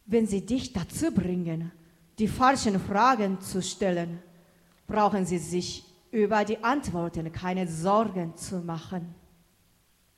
Wenn sie dich dazu bringen, die falschen Fragen zu stellen, brauchen sie sich über die Antworten keine Sorgen zu machen.